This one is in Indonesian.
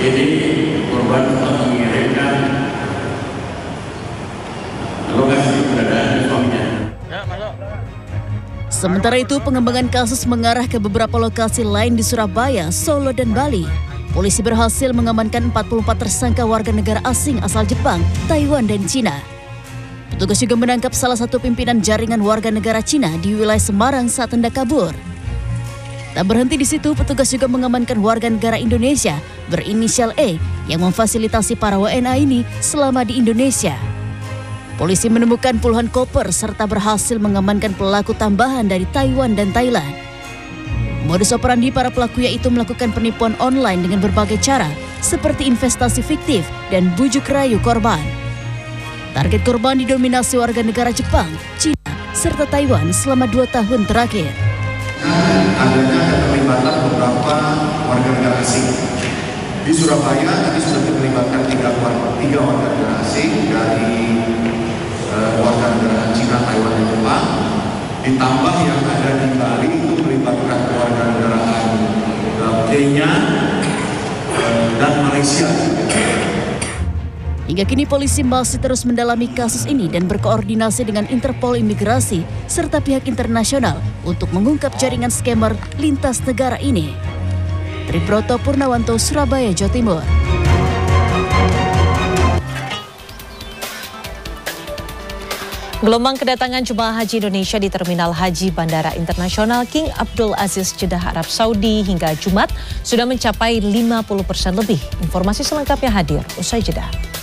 Ini korban mengirimkan lokasi keberadaan suaminya. Sementara itu, pengembangan kasus mengarah ke beberapa lokasi lain di Surabaya, Solo, dan Bali. Polisi berhasil mengamankan 44 tersangka warga negara asing asal Jepang, Taiwan, dan Cina. Petugas juga menangkap salah satu pimpinan jaringan warga negara Cina di wilayah Semarang saat hendak kabur. Tak berhenti di situ, petugas juga mengamankan warga negara Indonesia berinisial E yang memfasilitasi para WNA ini selama di Indonesia. Polisi menemukan puluhan koper serta berhasil mengamankan pelaku tambahan dari Taiwan dan Thailand. Modus operandi para pelaku yaitu melakukan penipuan online dengan berbagai cara seperti investasi fiktif dan bujuk rayu korban. Target korban didominasi warga negara Jepang, Cina, serta Taiwan selama 2 tahun terakhir. Adanya keterlibatan beberapa warga negara asing. Di Surabaya tadi sudah terlibatkan 3 warga negara asing dari warga negara Cina, Taiwan, dan Jepang. Ditambah yang ada di Bali itu melibatkan warga negara Kenya dan Malaysia. Hingga kini polisi masih terus mendalami kasus ini dan berkoordinasi dengan Interpol Imigrasi serta pihak internasional untuk mengungkap jaringan scammer lintas negara ini. Triproto Purnawanto, Surabaya, Jawa Timur. Gelombang kedatangan jemaah haji Indonesia di Terminal Haji Bandara Internasional King Abdul Aziz Jeddah Arab Saudi hingga Jumat sudah mencapai 50% lebih. Informasi selengkapnya hadir usai jeda.